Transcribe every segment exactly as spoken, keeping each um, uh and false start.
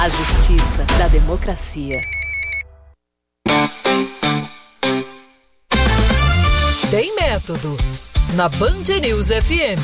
A justiça da democracia. Tem método. Na Band News F M.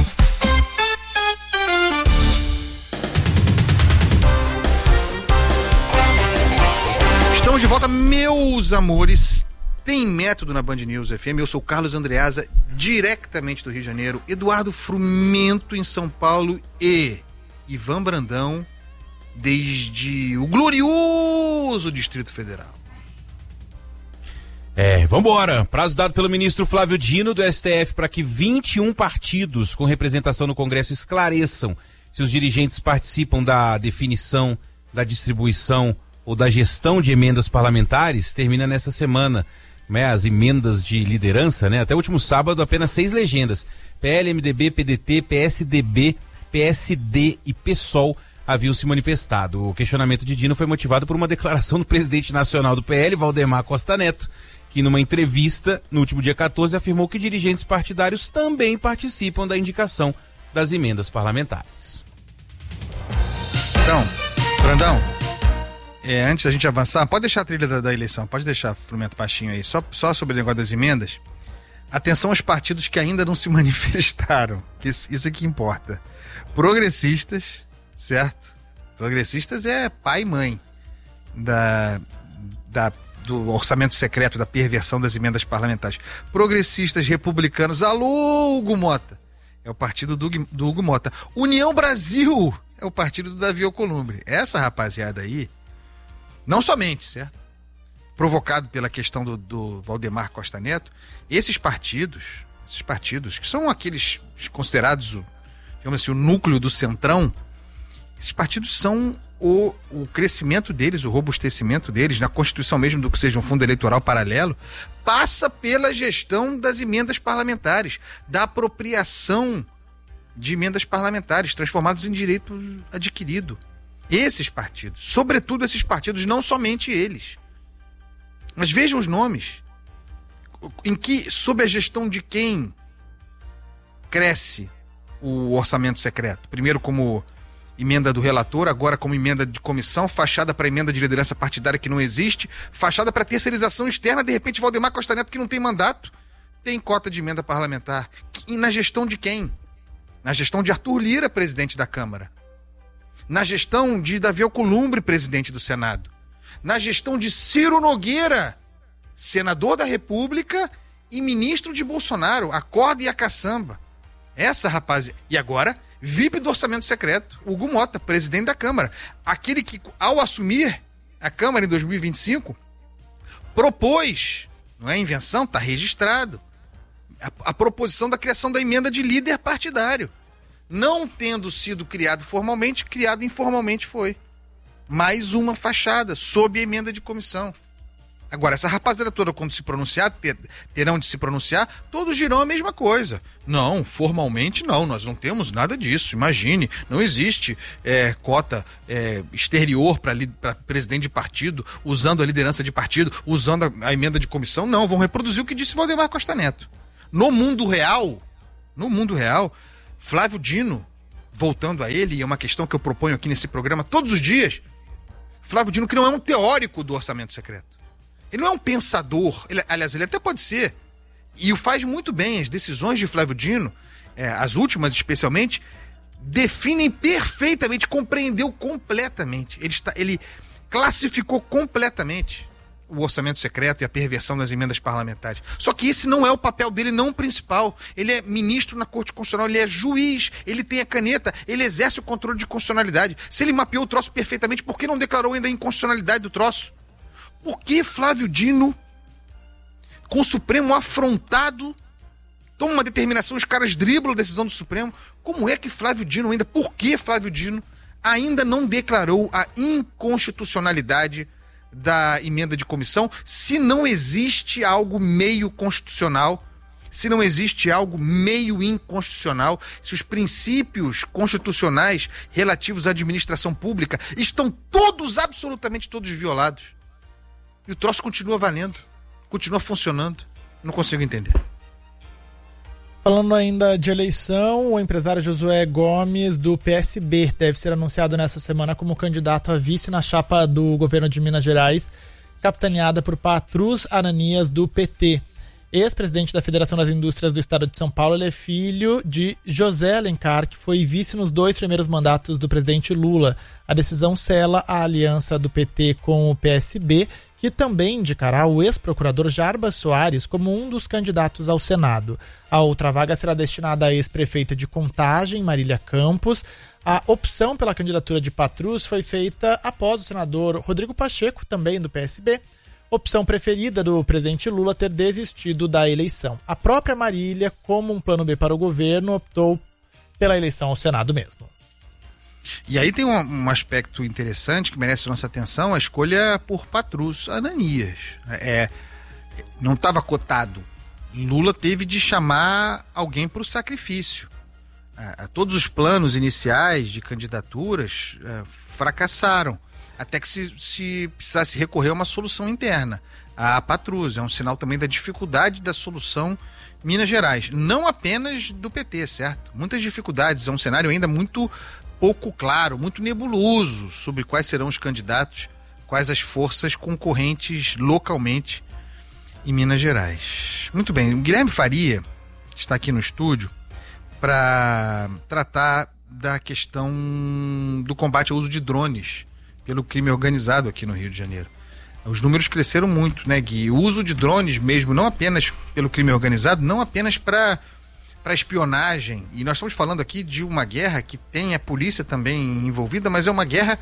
Estamos de volta, meus amores. Tem método na Band News F M. Eu sou Carlos Andreasa, diretamente do Rio de Janeiro. Eduardo Frumento em São Paulo e Ivan Brandão desde o glorioso Distrito Federal. É, vambora. Prazo dado pelo ministro Flávio Dino do S T F para que vinte e um partidos com representação no Congresso esclareçam se os dirigentes participam da definição, da distribuição ou da gestão de emendas parlamentares termina nessa semana. Né, as emendas de liderança, né? Até o último sábado, apenas seis legendas. P L, M D B, P D T, P S D B, P S D e PSOL haviam se manifestado. O questionamento de Dino foi motivado por uma declaração do presidente nacional do P L, Valdemar Costa Neto, que numa entrevista, no último dia quatorze, afirmou que dirigentes partidários também participam da indicação das emendas parlamentares. Então, Brandão, É, antes da gente avançar, pode deixar a trilha da, da eleição, pode deixar, Frumento Baixinho aí, só, só sobre o negócio das emendas. Atenção aos partidos que ainda não se manifestaram, isso, isso é que importa. Progressistas, certo? Progressistas é pai e mãe da, da, do orçamento secreto, da perversão das emendas parlamentares. Progressistas, republicanos, alô, Hugo Mota, é o partido do, do Hugo Mota. União Brasil é o partido do Davi Alcolumbre. Essa rapaziada aí, não somente, certo? Provocado pela questão do, do Valdemar Costa Neto, esses partidos, esses partidos, que são aqueles considerados, o, digamos assim, o núcleo do centrão, esses partidos são o, o crescimento deles, o robustecimento deles, na constituição mesmo do que seja um fundo eleitoral paralelo, passa pela gestão das emendas parlamentares, da apropriação de emendas parlamentares, transformadas em direito adquirido. Esses partidos, sobretudo esses partidos, não somente eles. Mas vejam os nomes. Em que, sob a gestão de quem cresce o orçamento secreto? Primeiro como emenda do relator, agora como emenda de comissão, fachada para emenda de liderança partidária que não existe, fachada para terceirização externa, de repente Valdemar Costa Neto, que não tem mandato, tem cota de emenda parlamentar. E na gestão de quem? Na gestão de Arthur Lira, presidente da Câmara. Na gestão de Davi Alcolumbre, presidente do Senado. Na gestão de Ciro Nogueira, senador da República e ministro de Bolsonaro, a corda e a caçamba. Essa, rapaz, e agora, V I P do orçamento secreto, Hugo Mota, presidente da Câmara. Aquele que, ao assumir a Câmara em dois mil e vinte e cinco, propôs, não é invenção, está registrado, a, a proposição da criação da emenda de líder partidário. Não tendo sido criado formalmente, criado informalmente foi. Mais uma fachada, sob a emenda de comissão. Agora, essa rapaziada toda, quando se pronunciar, ter, terão de se pronunciar, todos dirão a mesma coisa. Não, formalmente não, nós não temos nada disso. Imagine, não existe é, cota é, exterior para presidente de partido, usando a liderança de partido, usando a, a emenda de comissão. Não, vão reproduzir o que disse Valdemar Costa Neto. No mundo real, no mundo real, Flávio Dino, voltando a ele, e é uma questão que eu proponho aqui nesse programa todos os dias, Flávio Dino, que não é um teórico do orçamento secreto. Ele não é um pensador, ele, aliás, ele até pode ser, e o faz muito bem. As decisões de Flávio Dino, é, as últimas especialmente, definem perfeitamente, compreendeu completamente, ele, está, ele classificou completamente o orçamento secreto e a perversão das emendas parlamentares. Só que esse não é o papel dele, não o principal. Ele é ministro na Corte Constitucional, ele é juiz, ele tem a caneta, ele exerce o controle de constitucionalidade. Se ele mapeou o troço perfeitamente, por que não declarou ainda a inconstitucionalidade do troço? Por que Flávio Dino, com o Supremo afrontado, toma uma determinação, os caras driblam a decisão do Supremo? Como é que Flávio Dino ainda, por que Flávio Dino ainda não declarou a inconstitucionalidade da emenda de comissão, se não existe algo meio constitucional, se não existe algo meio inconstitucional, se os princípios constitucionais relativos à administração pública estão todos, absolutamente todos violados. E o troço continua valendo, continua funcionando. Não consigo entender. Falando ainda de eleição, o empresário Josué Gomes, do P S B, deve ser anunciado nessa semana como candidato a vice na chapa do governo de Minas Gerais, capitaneada por Patrus Ananias, do P T. Ex-presidente da Federação das Indústrias do Estado de São Paulo, ele é filho de José Alencar, que foi vice nos dois primeiros mandatos do presidente Lula. A decisão sela a aliança do P T com o P S B, que também indicará o ex-procurador Jarbas Soares como um dos candidatos ao Senado. A outra vaga será destinada à ex-prefeita de Contagem, Marília Campos. A opção pela candidatura de Patrus foi feita após o senador Rodrigo Pacheco, também do P S B, opção preferida do presidente Lula, ter desistido da eleição. A própria Marília, como um plano B para o governo, optou pela eleição ao Senado mesmo. E aí tem um, um aspecto interessante que merece nossa atenção, a escolha por Patrus Ananias. É, não estava cotado. Lula teve de chamar alguém para o sacrifício. É, todos os planos iniciais de candidaturas é, fracassaram, até que se, se precisasse recorrer a uma solução interna. A Patrus é um sinal também da dificuldade da solução Minas Gerais. Não apenas do P T, certo? Muitas dificuldades, é um cenário ainda muito pouco claro, muito nebuloso sobre quais serão os candidatos, quais as forças concorrentes localmente em Minas Gerais. Muito bem, o Guilherme Faria está aqui no estúdio para tratar da questão do combate ao uso de drones pelo crime organizado aqui no Rio de Janeiro. Os números cresceram muito, né, Gui? O uso de drones mesmo, não apenas pelo crime organizado, não apenas para para espionagem, e nós estamos falando aqui de uma guerra que tem a polícia também envolvida, mas é uma guerra,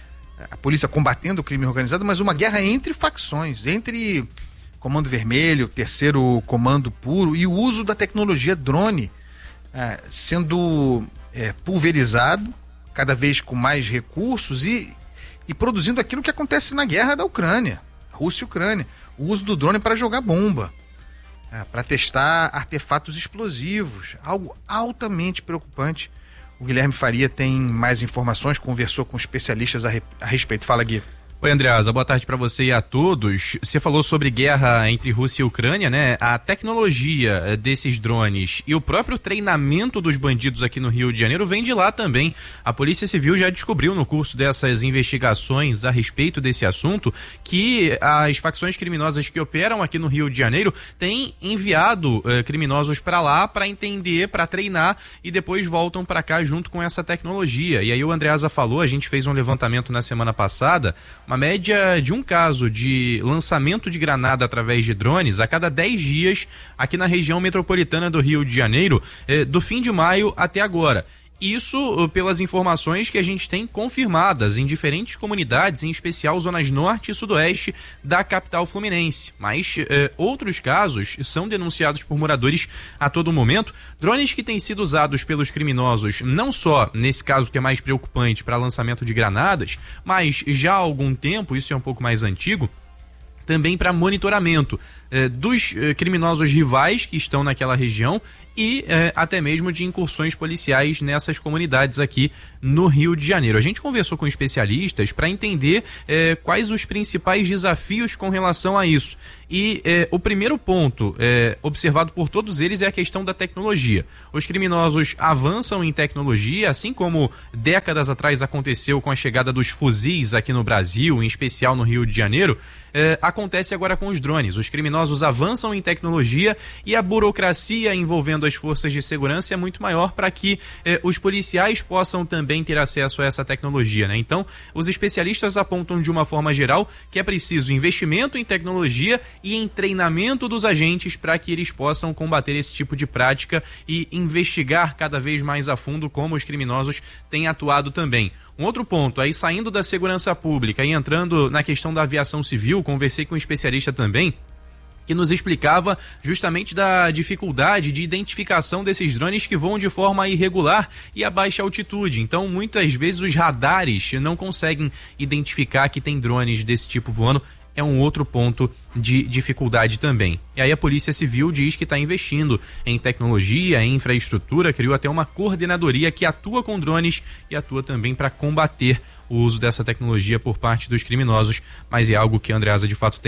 a polícia combatendo o crime organizado, mas uma guerra entre facções, entre Comando Vermelho, Terceiro Comando Puro, e o uso da tecnologia drone é, sendo é, pulverizado, cada vez com mais recursos e, e produzindo aquilo que acontece na guerra da Ucrânia, Rússia e Ucrânia, o uso do drone para jogar bomba. É, para testar artefatos explosivos, algo altamente preocupante. O Guilherme Faria tem mais informações, conversou com especialistas a, re... a respeito. Fala, Gui. Oi, Andreasa, boa tarde para você e a todos. Você falou sobre guerra entre Rússia e Ucrânia, né? A tecnologia desses drones e o próprio treinamento dos bandidos aqui no Rio de Janeiro vem de lá também. A Polícia Civil já descobriu no curso dessas investigações a respeito desse assunto que as facções criminosas que operam aqui no Rio de Janeiro têm enviado eh, criminosos para lá para entender, para treinar e depois voltam para cá junto com essa tecnologia. E aí o Andreasa falou, a gente fez um levantamento na semana passada, uma média de um caso de lançamento de granada através de drones a cada dez dias aqui na região metropolitana do Rio de Janeiro, eh, do fim de maio até agora. Isso pelas informações que a gente tem confirmadas em diferentes comunidades, em especial zonas norte e sudoeste da capital fluminense. Mas eh, outros casos são denunciados por moradores a todo momento. Drones que têm sido usados pelos criminosos, não só nesse caso que é mais preocupante para lançamento de granadas, mas já há algum tempo, isso é um pouco mais antigo, também para monitoramento eh, dos eh, criminosos rivais que estão naquela região e eh, até mesmo de incursões policiais nessas comunidades aqui no Rio de Janeiro. A gente conversou com especialistas para entender eh, quais os principais desafios com relação a isso. E eh, o primeiro ponto eh, observado por todos eles é a questão da tecnologia. Os criminosos avançam em tecnologia, assim como décadas atrás aconteceu com a chegada dos fuzis aqui no Brasil, em especial no Rio de Janeiro, eh, acontece agora com os drones. Os criminosos avançam em tecnologia e a burocracia envolvendo as forças de segurança é muito maior para que eh, os policiais possam também ter acesso a essa tecnologia, né? Então, os especialistas apontam de uma forma geral que é preciso investimento em tecnologia e em treinamento dos agentes para que eles possam combater esse tipo de prática e investigar cada vez mais a fundo como os criminosos têm atuado também. Um outro ponto, aí saindo da segurança pública e entrando na questão da aviação civil, conversei com um especialista também, que nos explicava justamente da dificuldade de identificação desses drones que voam de forma irregular e a baixa altitude. Então, muitas vezes os radares não conseguem identificar que tem drones desse tipo voando. É um outro ponto de dificuldade também. E aí a Polícia Civil diz que está investindo em tecnologia, em infraestrutura, criou até uma coordenadoria que atua com drones e atua também para combater o uso dessa tecnologia por parte dos criminosos, mas é algo que a Andreasa de fato tem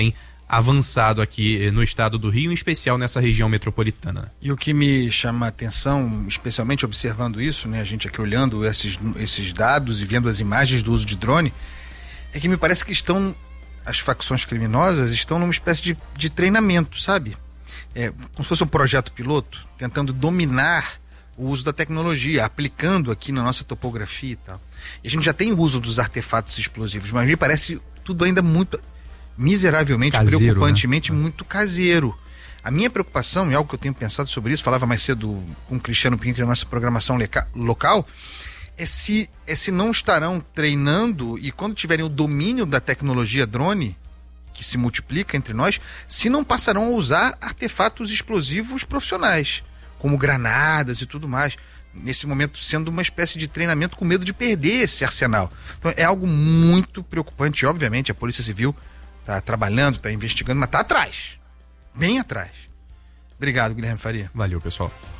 avançado aqui no estado do Rio, em especial nessa região metropolitana. E o que me chama a atenção, especialmente observando isso, né, a gente aqui olhando esses, esses dados e vendo as imagens do uso de drone, é que me parece que estão, as facções criminosas estão numa espécie de, de treinamento, sabe? É, como se fosse um projeto piloto, tentando dominar o uso da tecnologia, aplicando aqui na nossa topografia e tal. E a gente já tem o uso dos artefatos explosivos, mas me parece tudo ainda muito, miseravelmente, caseiro, preocupantemente, né? Muito caseiro. A minha preocupação, e algo que eu tenho pensado sobre isso, falava mais cedo com o Cristiano Pinheiro na nossa programação leca, local, é se, é se não estarão treinando e quando tiverem o domínio da tecnologia drone, que se multiplica entre nós, se não passarão a usar artefatos explosivos profissionais, como granadas e tudo mais, nesse momento sendo uma espécie de treinamento com medo de perder esse arsenal. Então é algo muito preocupante. Obviamente a Polícia Civil está trabalhando, está investigando, mas está atrás, bem atrás. Obrigado, Guilherme Faria. Valeu, pessoal.